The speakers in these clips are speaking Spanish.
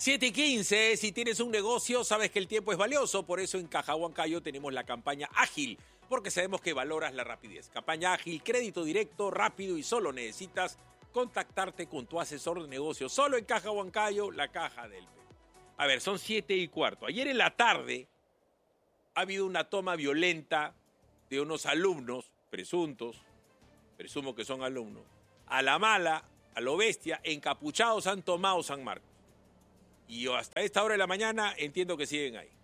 7:15, si tienes un negocio, sabes que el tiempo es valioso, por eso en Caja Huancayo tenemos la campaña Ágil, porque sabemos que valoras la rapidez. Campaña Ágil, crédito directo, rápido y solo necesitas contactarte con tu asesor de negocios. Solo en Caja Huancayo, la caja del Perú. A ver, son 7:15. Ayer en la tarde ha habido una toma violenta de unos alumnos, presunto que son alumnos, a la mala, a lo bestia, encapuchados han tomado San Marcos. Y yo hasta esta hora de la mañana entiendo que siguen ahí.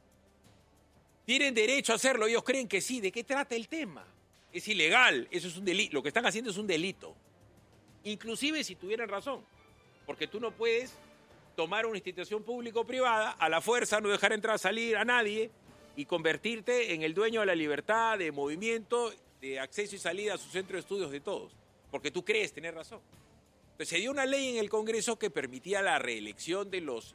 Tienen derecho a hacerlo, ellos creen que sí. ¿De qué trata el tema? Es ilegal, eso es un delito. Lo que están haciendo es un delito. Inclusive si tuvieran razón. Porque tú no puedes tomar una institución pública o privada, a la fuerza no dejar entrar, salir a nadie y convertirte en el dueño de la libertad, de movimiento, de acceso y salida a su centro de estudios de todos. Porque tú crees tener razón. Entonces, se dio una ley en el Congreso que permitía la reelección de los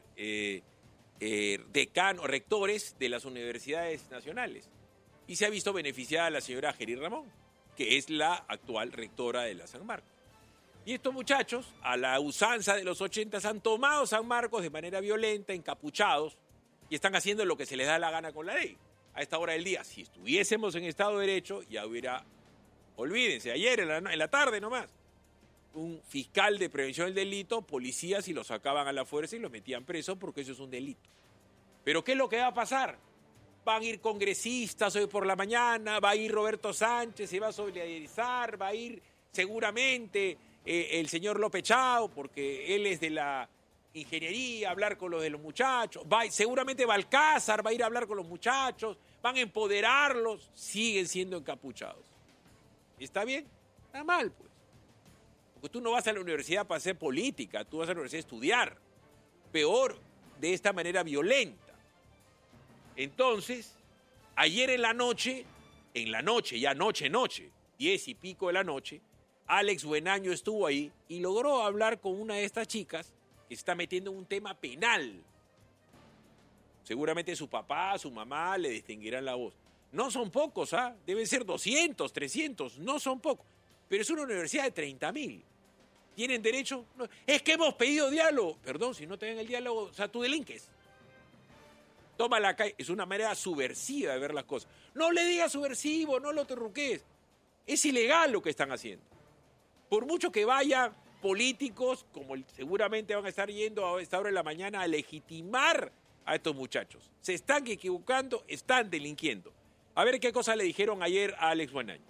decanos, rectores de las universidades nacionales. Y se ha visto beneficiada a la señora Geri Ramón, que es la actual rectora de la San Marcos. Y estos muchachos, a la usanza de los 80, han tomado San Marcos de manera violenta, encapuchados, y están haciendo lo que se les da la gana con la ley. A esta hora del día, si estuviésemos en Estado de Derecho, ya hubiera, olvídense, ayer en la tarde nomás, un fiscal de prevención del delito, policías, y los sacaban a la fuerza y los metían presos porque eso es un delito. Pero ¿qué es lo que va a pasar? Van a ir congresistas hoy por la mañana, va a ir Roberto Sánchez, se va a solidarizar, va a ir seguramente el señor López Chao, porque él es de la ingeniería, a hablar con los de los muchachos, seguramente Balcázar va a ir a hablar con los muchachos, van a empoderarlos, siguen siendo encapuchados. ¿Está bien? Está mal, pues. Porque tú no vas a la universidad para hacer política, tú vas a la universidad a estudiar. Peor, de esta manera violenta. Entonces, ayer en la noche, ya noche, 10 y pico de la noche, Alex Buenaño estuvo ahí y logró hablar con una de estas chicas que se está metiendo en un tema penal. Seguramente su papá, su mamá le distinguirán la voz. No son pocos, ¿ah? Deben ser 200, 300, no son pocos. Pero es una universidad de 30.000. ¿Tienen derecho? No. Es que hemos pedido diálogo. Perdón, si no te dan el diálogo, o sea, tú delinques. Toma la calle. Es una manera subversiva de ver las cosas. No le digas subversivo, no lo terruques. Es ilegal lo que están haciendo. Por mucho que vayan políticos, como seguramente van a estar yendo a esta hora de la mañana a legitimar a estos muchachos. Se están equivocando, están delinquiendo. A ver qué cosa le dijeron ayer a Alex Buenaño.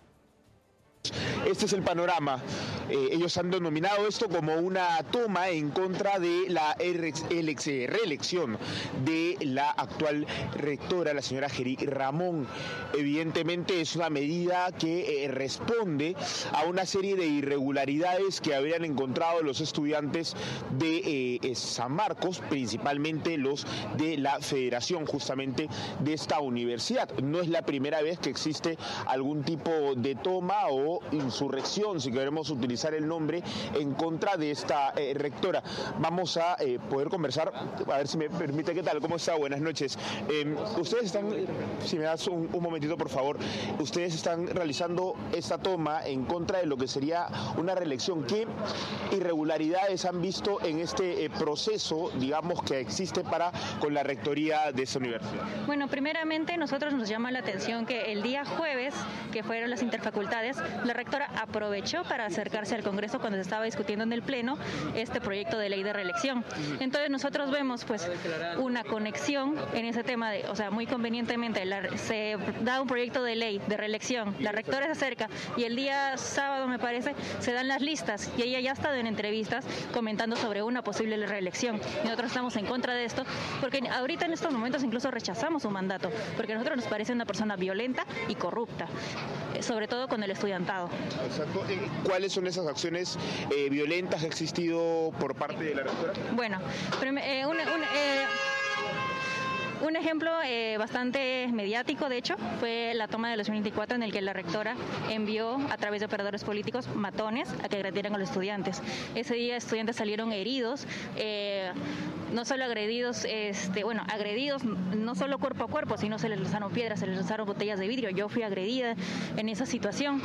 Este es el panorama. Ellos han denominado esto como una toma en contra de la reelección de la actual rectora, la señora Geri Ramón. Evidentemente es una medida que responde a una serie de irregularidades que habrían encontrado los estudiantes de San Marcos, principalmente los de la federación justamente de esta universidad. No es la primera vez que existe algún tipo de toma o insurrección, si queremos utilizar el nombre, en contra de esta rectora. Vamos a poder conversar, a ver si me permite. ¿Qué tal? ¿Cómo está? Buenas noches. Ustedes están, si me das un momentito por favor, ustedes están realizando esta toma en contra de lo que sería una reelección. ¿Qué irregularidades han visto en este proceso, digamos, que existe con la rectoría de esta universidad? Bueno, primeramente nosotros nos llama la atención que el día jueves, que fueron las interfacultades, la rectora aprovechó para acercarse al Congreso cuando se estaba discutiendo en el Pleno este proyecto de ley de reelección. Entonces nosotros vemos pues una conexión en ese tema de, o sea, muy convenientemente se da un proyecto de ley de reelección, la rectora se acerca y el día sábado, me parece, se dan las listas y ella ya ha estado en entrevistas comentando sobre una posible reelección. Y nosotros estamos en contra de esto porque ahorita en estos momentos incluso rechazamos su mandato, porque a nosotros nos parece una persona violenta y corrupta, sobre todo con el estudiantado. Exacto. ¿Cuáles son esas acciones violentas que ha existido por parte de la rectora? Bueno, Un ejemplo bastante mediático, de hecho, fue la toma de los 24 en el que la rectora envió a través de operadores políticos matones a que agredieran a los estudiantes. Ese día estudiantes salieron heridos, no solo agredidos, agredidos no solo cuerpo a cuerpo, sino se les lanzaron piedras, se les lanzaron botellas de vidrio. Yo fui agredida en esa situación.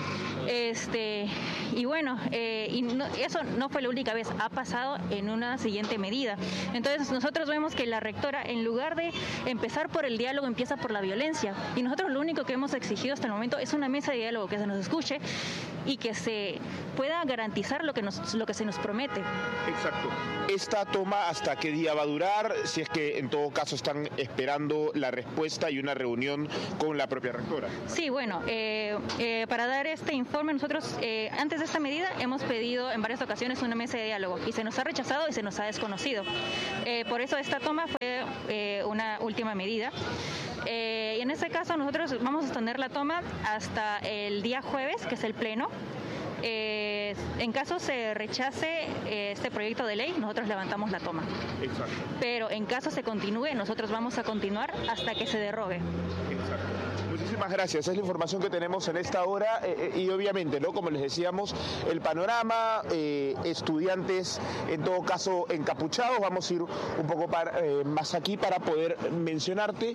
Eso no fue la única vez, ha pasado en una siguiente medida. Entonces nosotros vemos que la rectora, en lugar de empezar por el diálogo, empieza por la violencia. Y nosotros lo único que hemos exigido hasta el momento es una mesa de diálogo que se nos escuche y que se pueda garantizar lo que se nos promete. Exacto. ¿Esta toma hasta qué día va a durar? Si es que en todo caso están esperando la respuesta y una reunión con la propia rectora. Sí, bueno, para dar este informe nosotros antes de esta medida hemos pedido en varias ocasiones una mesa de diálogo y se nos ha rechazado y se nos ha desconocido. Por eso esta toma fue una última medida. Y en este caso nosotros vamos a extender la toma hasta el día jueves, que es el pleno. En caso se rechace este proyecto de ley, nosotros levantamos la toma. Exacto. Pero en caso se continúe, nosotros vamos a continuar hasta que se derrogue. Exacto. Muchísimas gracias. Es la información que tenemos en esta hora y obviamente, ¿no? Como les decíamos, el panorama, estudiantes en todo caso encapuchados. Vamos a ir un poco más aquí para poder mencionarte,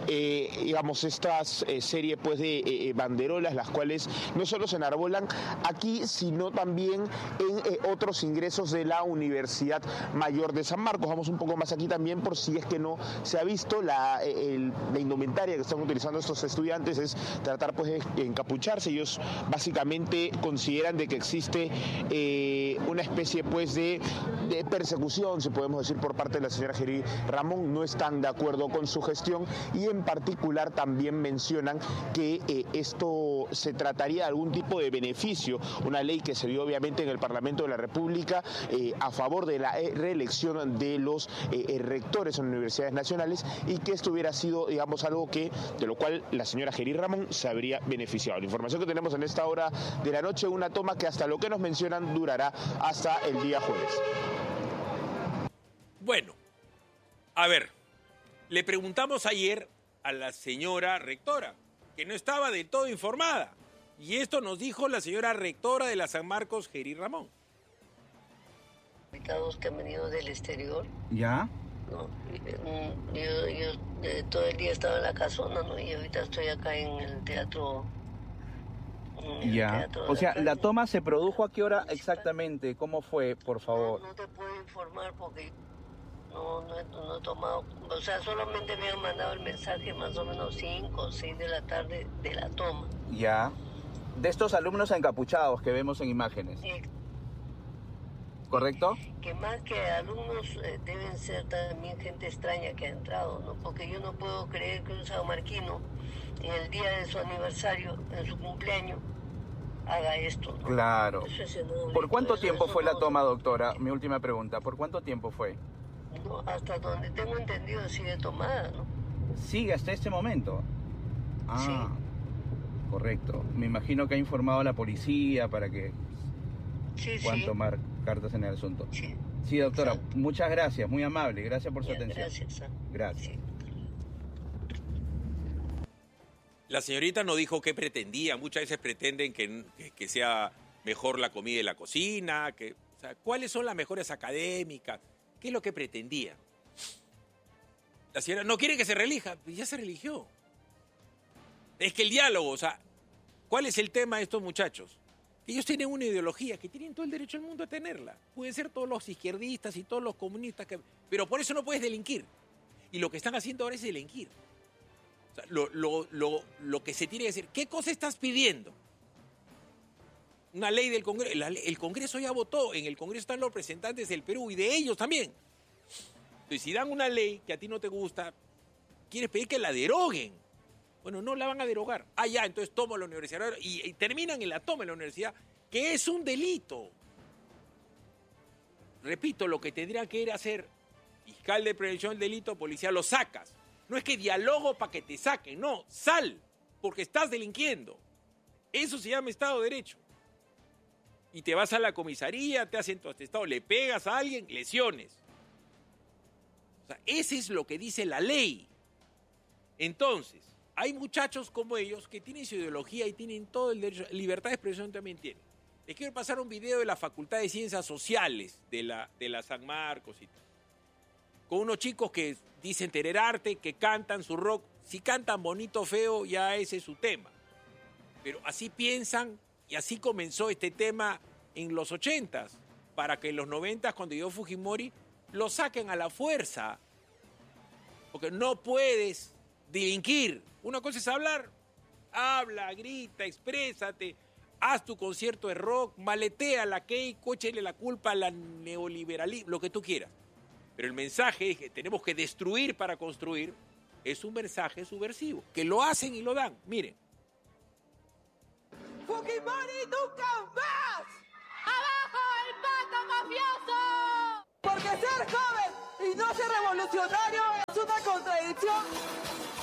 estas serie pues de banderolas, las cuales no solo se enarbolan aquí, sino también en otros ingresos de la Universidad Mayor de San Marcos. Vamos un poco más aquí también por si es que no se ha visto la indumentaria que están utilizando estos estudiantes es tratar pues de encapucharse. Ellos básicamente consideran de que existe una especie pues de persecución, si podemos decir, por parte de la señora Gery Ramón. No están de acuerdo con su gestión y en particular también mencionan que esto se trataría de algún tipo de beneficio, una ley que se dio obviamente en el Parlamento de la República a favor de la reelección de los rectores en universidades nacionales, y que esto hubiera sido, digamos, algo de lo cual la señora Gery Ramón se habría beneficiado. La información que tenemos en esta hora de la noche, una toma que hasta lo que nos mencionan durará hasta el día jueves. Bueno, a ver, le preguntamos ayer a la señora rectora, que no estaba del todo informada, y esto nos dijo la señora rectora de la San Marcos, Gery Ramón. Invitados que han venido del exterior. ¿Ya? No, yo todo el día estaba en la casona, ¿no? Y ahorita estoy acá en el teatro. Ya. O sea, ¿la toma se produjo a qué hora exactamente? ¿Cómo fue, por favor? No te puedo informar porque no he tomado. O sea, solamente me han mandado el mensaje más o menos 5 o 6 de la tarde de la toma. Ya. De estos alumnos encapuchados que vemos en imágenes. ¿Correcto? Que más que alumnos deben ser también gente extraña que ha entrado, ¿no? Porque yo no puedo creer que un sanmarquino en el día de su aniversario, en su cumpleaños, haga esto, ¿no? Claro. ¿Por cuánto tiempo fue la toma, doctora? Mi última pregunta. ¿Por cuánto tiempo fue? No, hasta donde tengo entendido sigue tomada, ¿no? ¿Sigue hasta este momento? Ah, sí. Correcto. Me imagino que ha informado a la policía para que puedan tomar cartas en el asunto. Sí. Sí, doctora, muchas gracias, muy amable, gracias por su atención. Gracias. Gracias. Sí. La señorita no dijo qué pretendía. Muchas veces pretenden que sea mejor la comida y la cocina, cuáles son las mejores académicas, qué es lo que pretendía. La señora no quiere que se reelija, ya se religió. Es que el diálogo, ¿cuál es el tema de estos muchachos? Ellos tienen una ideología que tienen todo el derecho del mundo a tenerla. Pueden ser todos los izquierdistas y todos los comunistas, pero por eso no puedes delinquir. Y lo que están haciendo ahora es delinquir. O sea, lo que se tiene que decir, ¿qué cosa estás pidiendo? Una ley del Congreso. El Congreso ya votó, en el Congreso están los representantes del Perú y de ellos también. Entonces, si dan una ley que a ti no te gusta, quieres pedir que la deroguen. Bueno, no la van a derogar. Ya, entonces tomo la universidad y terminan en la toma de la universidad, que es un delito. Repito, lo que tendría que ir a hacer fiscal de prevención del delito, policía, lo sacas. No es que dialogo para que te saquen, no, sal, porque estás delinquiendo. Eso se llama Estado de Derecho. Y te vas a la comisaría, te hacen tu atestado, le pegas a alguien, lesiones. O sea, ese es lo que dice la ley. Entonces, hay muchachos como ellos que tienen su ideología y tienen todo el derecho, libertad de expresión también tienen. Les quiero pasar un video de la Facultad de Ciencias Sociales de la San Marcos y tal. Con unos chicos que dicen tener arte, que cantan su rock. Si cantan bonito o feo, ya ese es su tema. Pero así piensan y así comenzó este tema en los 80s, para que en los 90s, cuando llegó Fujimori, lo saquen a la fuerza. Porque no puedes delinquir. Una cosa es hablar, habla, grita, exprésate, haz tu concierto de rock, maletea la Keiko, échale la culpa a la neoliberalismo, lo que tú quieras. Pero el mensaje es que tenemos que destruir para construir, es un mensaje subversivo, que lo hacen y lo dan. Miren. ¡Fujimori nunca más! ¡Abajo el pato mafioso! Porque ser joven y no ser revolucionario es una contradicción.